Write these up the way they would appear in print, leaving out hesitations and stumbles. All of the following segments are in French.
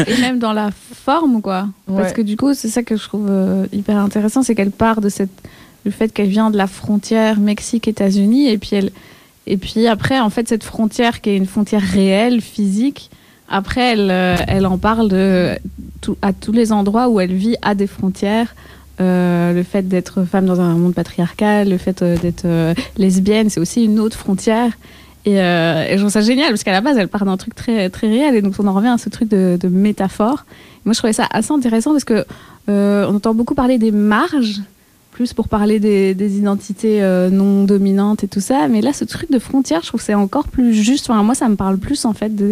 Et même dans la forme, quoi. Ouais. Parce que du coup, c'est ça que je trouve hyper intéressant, c'est qu'elle part de le fait qu'elle vient de la frontière Mexique-États-Unis, et puis après, en fait, cette frontière qui est une frontière réelle, physique, après, elle en parle à tous les endroits où elle vit à des frontières. Le fait d'être femme dans un monde patriarcal, le fait d'être lesbienne, c'est aussi une autre frontière. Et je trouve ça génial, parce qu'à la base, elle part d'un truc très, très réel, et donc on en revient à ce truc de métaphore. Et moi, je trouvais ça assez intéressant, parce que on entend beaucoup parler des marges, plus pour parler des identités non dominantes et tout ça, mais là, ce truc de frontière, je trouve que c'est encore plus juste. Enfin, moi, ça me parle plus, en fait,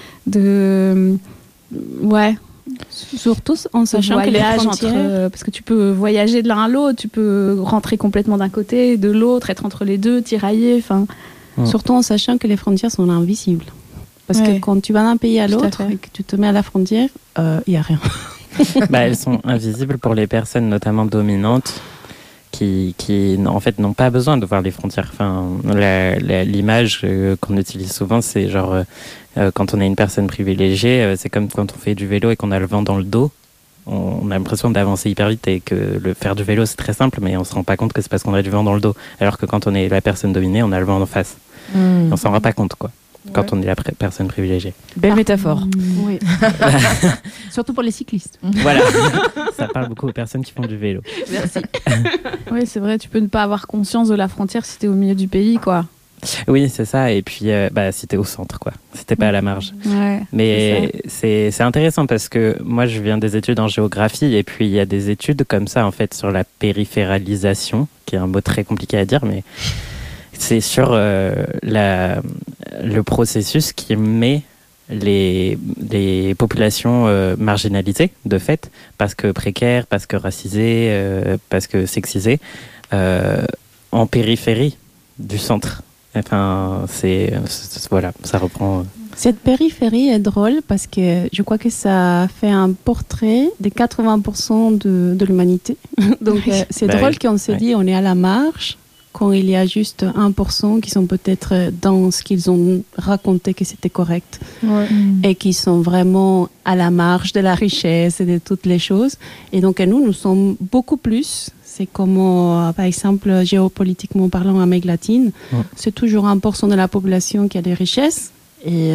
ouais. Surtout en sachant que les frontières... parce que tu peux voyager de l'un à l'autre, tu peux rentrer complètement d'un côté, de l'autre, être entre les deux, tirailler, enfin... Surtout en sachant que les frontières sont invisibles. Parce que quand tu vas d'un pays à l'autre et que tu te mets à la frontière, il n'y a rien. Elles sont invisibles pour les personnes notamment dominantes qui en fait n'ont pas besoin de voir les frontières. Enfin, l'image qu'on utilise souvent, c'est genre quand on est une personne privilégiée, c'est comme quand on fait du vélo et qu'on a le vent dans le dos. On a l'impression d'avancer hyper vite et que faire du vélo c'est très simple, mais on se rend pas compte que c'est parce qu'on a du vent dans le dos, alors que quand on est la personne dominée, on a le vent en face. On s'en rend pas compte, quoi, quand on est la personne privilégiée. Belle métaphore. Oui. Surtout pour les cyclistes. Voilà, ça parle beaucoup aux personnes qui font du vélo. Merci. Oui, c'est vrai, tu peux ne pas avoir conscience de la frontière si t'es au milieu du pays, quoi. Oui, c'est ça, et puis si t'es au centre, quoi, si t'es pas à la marge. Ouais, mais c'est intéressant parce que moi je viens des études en géographie, et puis il y a des études comme ça en fait sur la périphéralisation, qui est un mot très compliqué à dire, mais c'est sur le processus qui met les populations marginalisées de fait, parce que précaires, parce que racisées, parce que sexisées, en périphérie du centre. Enfin, voilà, ça reprend. Cette périphérie est drôle parce que je crois que ça fait un portrait des 80% de l'humanité. Donc, c'est drôle qu'on se dit on est à la marge quand il y a juste 1% qui sont peut-être dans ce qu'ils ont raconté que c'était correct et qui sont vraiment à la marge de la richesse et de toutes les choses. Et donc, nous sommes beaucoup plus. C'est comme, par exemple, géopolitiquement parlant, en Amérique latine, c'est toujours 1% de la population qui a des richesses et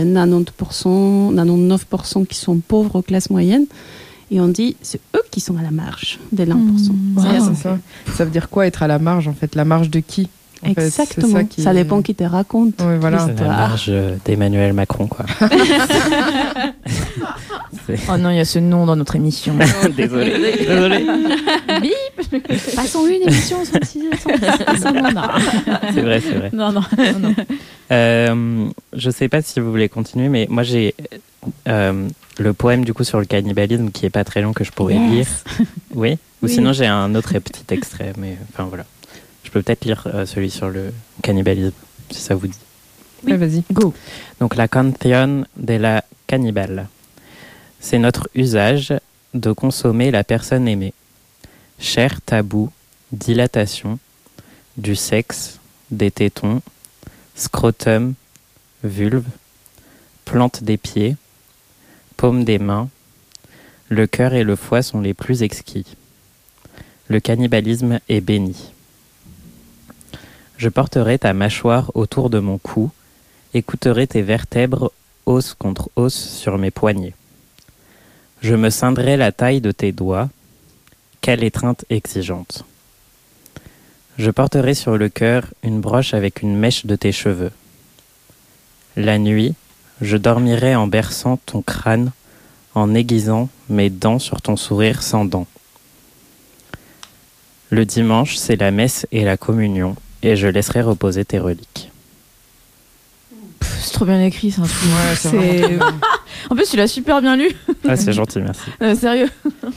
99% qui sont pauvres aux classes moyennes. Et on dit, c'est eux qui sont à la marge des 1%. C'est ça. Ça veut dire quoi, être à la marge, en fait? La marge de qui? Exactement. Ça dépend qui te raconte. Oui, voilà. C'est la marge d'Emmanuel Macron, quoi. Oh non, il y a ce nom dans notre émission. Désolé. Bip. Passons une émission sans C'est vrai. Non. Je sais pas si vous voulez continuer, mais moi j'ai le poème du coup sur le cannibalisme qui est pas très long que je pourrais lire. Oui. Ou sinon j'ai un autre petit extrait, mais enfin voilà. Je peux peut-être lire celui sur le cannibalisme, si ça vous dit. Oui, vas-y. Go. Donc la canción de la cannibale. C'est notre usage de consommer la personne aimée. Chair, tabou, dilatation, du sexe, des tétons, scrotum, vulve, plante des pieds, paume des mains. Le cœur et le foie sont les plus exquis. Le cannibalisme est béni. Je porterai ta mâchoire autour de mon cou, écouterai tes vertèbres os contre os sur mes poignets. Je me scindrai la taille de tes doigts, quelle étreinte exigeante. Je porterai sur le cœur une broche avec une mèche de tes cheveux. La nuit, je dormirai en berçant ton crâne, en aiguisant mes dents sur ton sourire sans dents. Le dimanche, c'est la messe et la communion, et je laisserai reposer tes reliques. C'est trop bien écrit, c'est un truc. Ouais, c'est En plus, tu l'as super bien lu. Ah, c'est gentil, merci. Sérieux.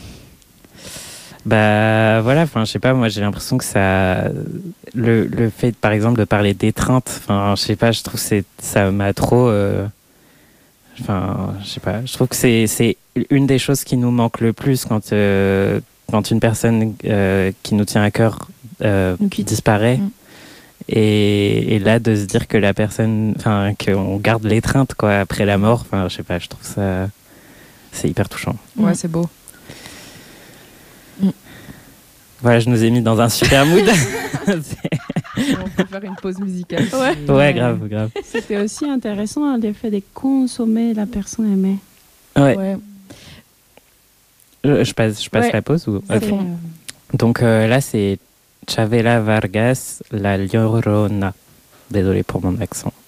Bah voilà, enfin je sais pas, moi j'ai l'impression que ça, le fait par exemple de parler d'étreinte, enfin je sais pas, je trouve que ça m'a trop, enfin je sais pas, je trouve que c'est une des choses qui nous manque le plus quand une personne qui nous tient à cœur disparaît. Et là de se dire que la personne, enfin qu'on garde l'étreinte quoi après la mort, enfin je sais pas, je trouve ça C'est hyper touchant. Ouais, c'est beau. Voilà, je nous ai mis dans un super mood. On peut faire une pause musicale. Ouais, grave. C'était aussi intéressant le fait de consommer la personne aimée. Ouais. Je passe Ouais. la pause ou... C'est, Ok. Donc là, c'est Chavela Vargas, La Llorona. Désolé pour mon accent.